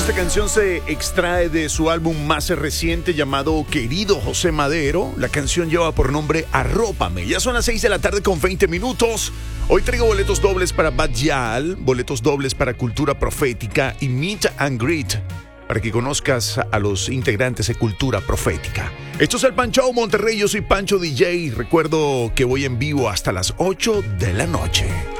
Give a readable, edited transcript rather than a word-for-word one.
Esta canción se extrae de su álbum más reciente llamado Querido José Madero. La canción lleva por nombre Arrópame. Ya son las 6 de la tarde con 20 minutos. Hoy traigo boletos dobles para Bad Gyal, boletos dobles para Cultura Profética y Meet and Greet, para que conozcas a los integrantes de Cultura Profética. Esto es el Pancho Monterrey, yo soy Pancho DJ. Recuerdo que voy en vivo hasta las 8 de la noche.